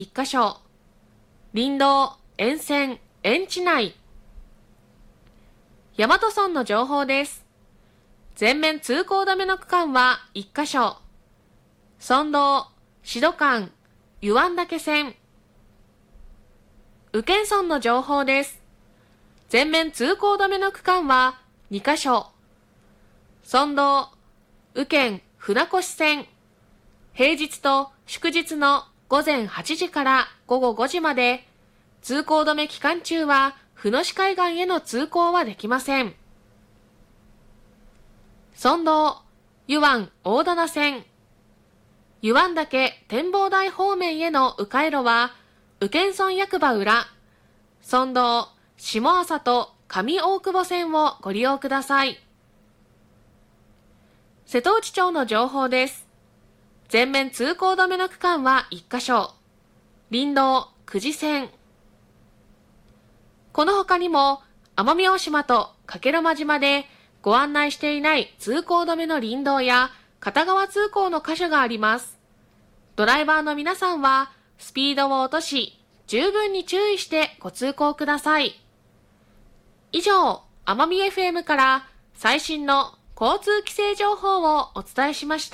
1カ所、林道、沿線、園地内。大和村の情報です。全面通行止めの区間は1カ所。村道、志土間、湯湾岳線。宇検村の情報です。全面通行止めの区間は2カ所。村道、宇検船越線。平日と祝日の午前8時から午後5時まで、通行止め期間中は船越海岸への通行はできません。村道、湯湾大棚線。湯湾岳展望台方面への迂回路は、宇検村役場裏、村道、下浅と上大久保線をご利用ください。瀬戸内町の情報です。全面通行止めの区間は1カ所。林道、久慈線。この他にも、奄美大島と加計呂麻島でご案内していない通行止めの林道や片側通行の箇所があります。ドライバーの皆さんは、スピードを落とし、十分に注意してご通行ください。以上、奄美 FM から最新の交通規制情報をお伝えしました。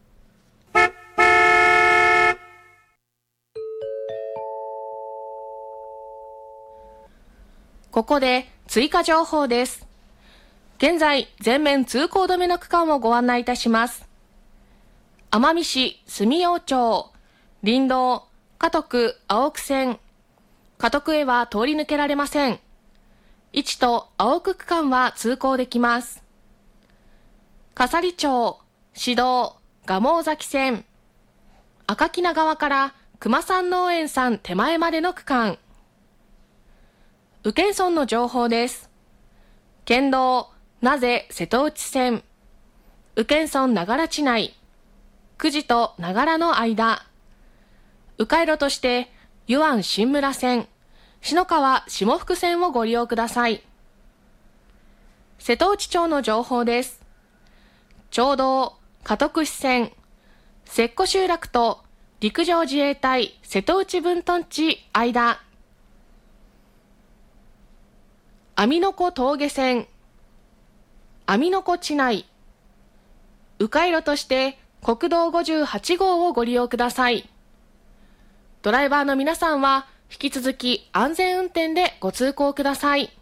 ここで追加情報です。現在、全面通行止めの区間をご案内いたします。奄美市住用町、林道、加徳青久線。加徳へは通り抜けられません。1と青久区間は通行できます。笠利町、市道、蒲生崎線。赤木名川から熊山農園さん手前までの区間。宇検村の情報です。県道、名瀬瀬戸内線。宇検村長良地内。久慈と長良の間。迂回路として、湯湾新村線、篠川下福線をご利用ください。瀬戸内町の情報です。町道、加徳市線、摂湖集落と陸上自衛隊瀬戸内分屯地間。網の子峠線、網の子地内。迂回路として国道58号をご利用ください。ドライバーの皆さんは引き続き安全運転でご通行ください。